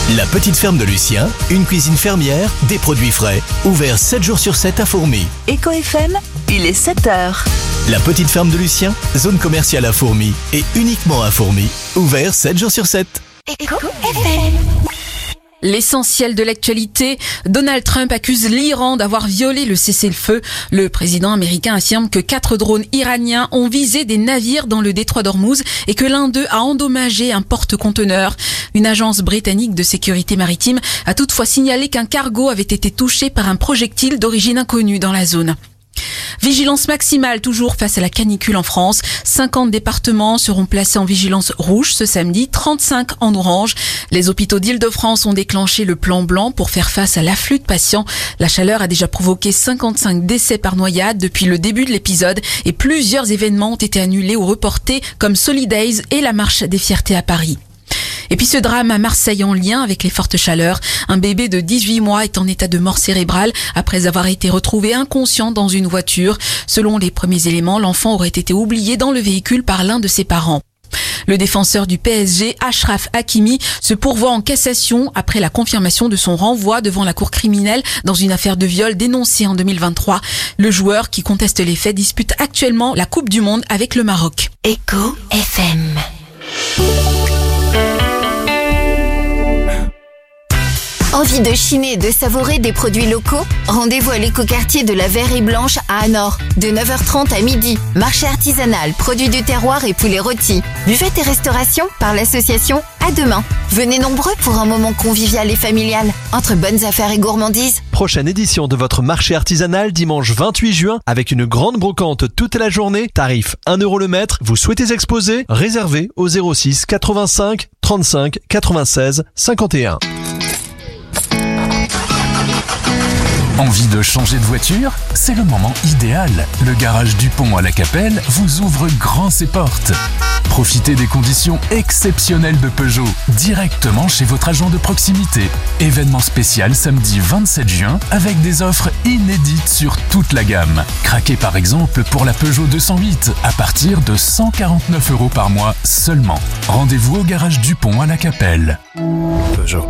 La petite ferme de Lucien, une cuisine fermière, des produits frais. Ouvert 7 jours sur 7 à Fourmi. Éco FM, il est 7h. La petite ferme de Lucien, zone commerciale à Fourmi et uniquement à Fourmi. Ouvert 7 jours sur 7. Éco FM. L'essentiel de l'actualité, Donald Trump accuse l'Iran d'avoir violé le cessez-le-feu. Le président américain affirme que 4 drones iraniens ont visé des navires dans le détroit d'Ormuz et que l'un d'eux a endommagé un porte-conteneurs. Une agence britannique de sécurité maritime a toutefois signalé qu'un cargo avait été touché par un projectile d'origine inconnue dans la zone. Vigilance maximale toujours face à la canicule en France. 50 départements seront placés en vigilance rouge ce samedi, 35 en orange. Les hôpitaux d'Île-de-France ont déclenché le plan blanc pour faire face à l'afflux de patients. La chaleur a déjà provoqué 55 décès par noyade depuis le début de l'épisode et plusieurs événements ont été annulés ou reportés comme Solidays et la marche des fiertés à Paris. Et puis ce drame à Marseille en lien avec les fortes chaleurs. Un bébé de 18 mois est en état de mort cérébrale après avoir été retrouvé inconscient dans une voiture. Selon les premiers éléments, l'enfant aurait été oublié dans le véhicule par l'un de ses parents. Le défenseur du PSG, Achraf Hakimi, se pourvoit en cassation après la confirmation de son renvoi devant la cour criminelle dans une affaire de viol dénoncée en 2023. Le joueur qui conteste les faits dispute actuellement la Coupe du Monde avec le Maroc. Éco FM. Envie de chiner et de savourer des produits locaux? Rendez-vous à l'écoquartier de la Verrerie Blanche à Anor, de 9h30 à midi. Marché artisanal, produits du terroir et poulet rôti. Buffet et restauration par l'association À Demain. Venez nombreux pour un moment convivial et familial, entre bonnes affaires et gourmandises. Prochaine édition de votre marché artisanal dimanche 28 juin avec une grande brocante toute la journée. Tarif 1 € le mètre. Vous souhaitez exposer? Réservez au 06 85 35 96 51. Envie de changer de voiture? C'est le moment idéal. Le garage Dupont à la Capelle vous ouvre grand ses portes. Profitez des conditions exceptionnelles de Peugeot directement chez votre agent de proximité. Événement spécial samedi 27 juin avec des offres inédites sur toute la gamme. Craquez par exemple pour la Peugeot 208 à partir de 149 € par mois seulement. Rendez-vous au garage Dupont à la Capelle. Peugeot.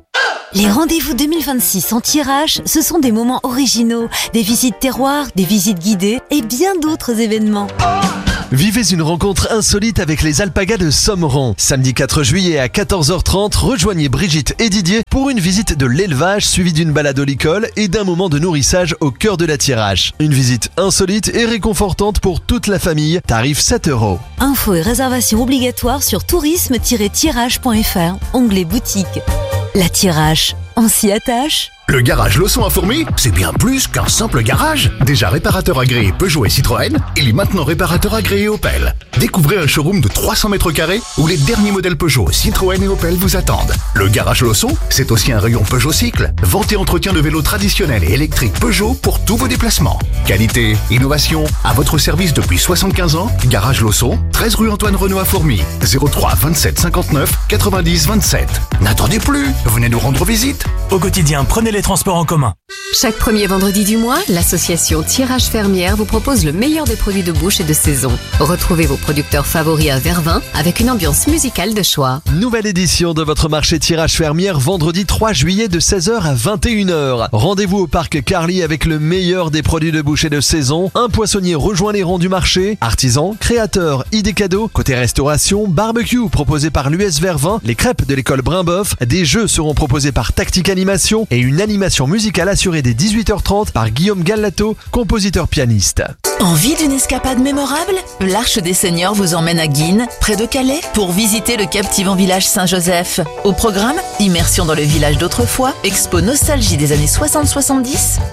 Les rendez-vous 2026 en tirage, ce sont des moments originaux, des visites terroirs, des visites guidées et bien d'autres événements. Vivez une rencontre insolite avec les alpagas de Sommeron. Samedi 4 juillet à 14h30, rejoignez Brigitte et Didier pour une visite de l'élevage suivie d'une balade olicole et d'un moment de nourrissage au cœur de la Thiérache. Une visite insolite et réconfortante pour toute la famille. Tarif 7 €. Infos et réservations obligatoires sur tourisme-thiérache.fr, onglet boutique. La Thiérache, on s'y attache. Le garage Losson à Fourmi, c'est bien plus qu'un simple garage. Déjà réparateur agréé Peugeot et Citroën, il est maintenant réparateur agréé Opel. Découvrez un showroom de 300 mètres carrés où les derniers modèles Peugeot, Citroën et Opel vous attendent. Le garage Losson, c'est aussi un rayon Peugeot Cycle, vente et entretien de vélos traditionnels et électriques Peugeot pour tous vos déplacements. Qualité, innovation, à votre service depuis 75 ans. Garage Losson, 13 rue Antoine Renaud à Fourmi, 03 27 59 90 27. N'attendez plus, venez nous rendre visite. Au quotidien, prenez les transports en commun. Chaque premier vendredi du mois, l'association Tirage Fermière vous propose le meilleur des produits de bouche et de saison. Retrouvez vos producteurs favoris à Vervins avec une ambiance musicale de choix. Nouvelle édition de votre marché tirage fermière vendredi 3 juillet de 16h à 21h. Rendez-vous au parc Carly avec le meilleur des produits de bouche et de saison. Un poissonnier rejoint les rangs du marché. Artisans, créateurs, idées cadeaux. Côté restauration, barbecue proposé par l'US Vervins, les crêpes de l'école Brimboeuf. Des jeux seront proposés par Tactique Animation et une animation musicale assurée dès 18h30 par Guillaume Gallato, compositeur pianiste. Envie d'une escapade mémorable? L'Arche des Seigneurs vous emmène à Guînes, près de Calais, pour visiter le captivant village Saint-Joseph. Au programme, immersion dans le village d'autrefois, expo nostalgie des années 60-70